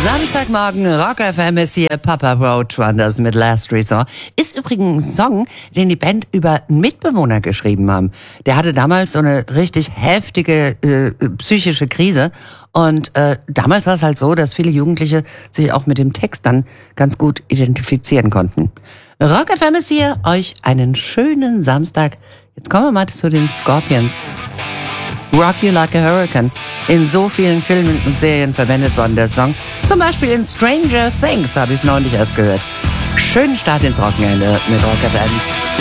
Samstagmorgen, Rock FM ist hier, Papa Roadrunners mit Last Resort. Ist übrigens ein Song, den die Band über einen Mitbewohner geschrieben haben. Der hatte damals so eine richtig heftige psychische Krise. Und damals war es halt so, dass viele Jugendliche sich auch mit dem Text dann ganz gut identifizieren konnten. Rock FM ist hier, euch einen schönen Samstag. Jetzt kommen wir mal zu den Scorpions. Rock You Like a Hurricane. In so vielen Filmen und Serien verwendet worden, der Song. Zum Beispiel in Stranger Things habe ich neulich erst gehört. Schönen Start ins Wochenende mit Rock FM.